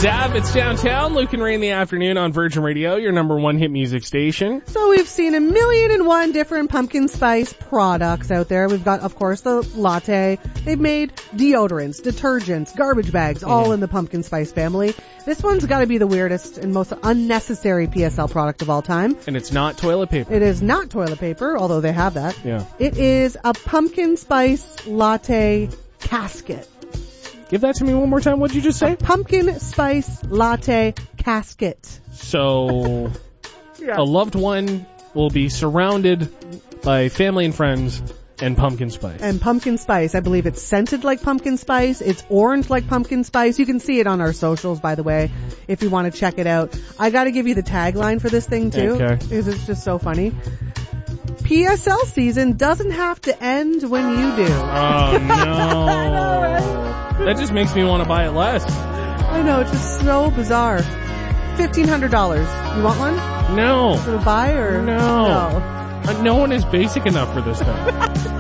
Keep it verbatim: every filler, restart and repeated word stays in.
Zav, it's downtown. Luke and Ray in the afternoon on Virgin Radio, your number one hit music station. So we've seen a million and one different pumpkin spice products out there. We've got, of course, the latte. They've made deodorants, detergents, garbage bags, all yeah. in the pumpkin spice family. This one's got to be the weirdest and most unnecessary P S L product of all time. And it's not toilet paper. It is not toilet paper, although they have that. Yeah. It is a pumpkin spice latte casket. Give that to me one more time. What'd you just say? A pumpkin spice latte casket. So, yeah. a loved one will be surrounded by family and friends and pumpkin spice. And pumpkin spice. I believe it's scented like pumpkin spice. It's orange like pumpkin spice. You can see it on our socials, by the way, if you want to check it out. I got to give you the tagline for this thing, too. Okay. Because it's just so funny. P S L season doesn't have to end when you do. Oh, no. I know, right? That just makes me want to buy it less. I know, it's just so bizarre. fifteen hundred dollars. You want one? No. To buy or? No. No. Uh, no one is basic enough for this thing.